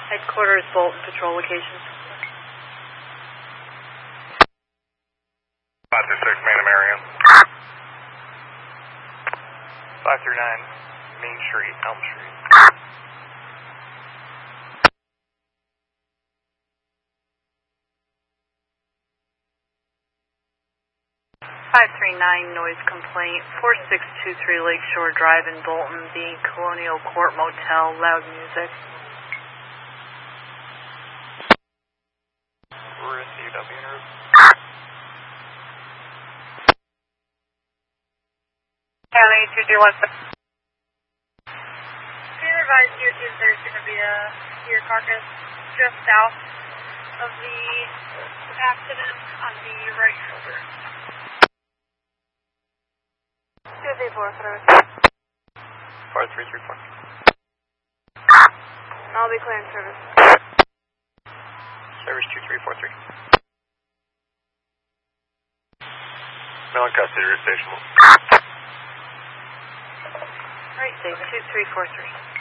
Headquarters, Bolton, patrol locations. 536, Main Marion. 539, Main Street, Elm Street. 539, noise complaint, 4623 Lakeshore Drive in Bolton, the Colonial Court Motel, loud music. Received, I'll be en route. County 221. Can you advise you if there's going to be a deer carcass just south of the accident on the right shoulder? 234, service. 5334. I'll be clearing service. Service 2343. Still in custody, route station. Right, state 2343.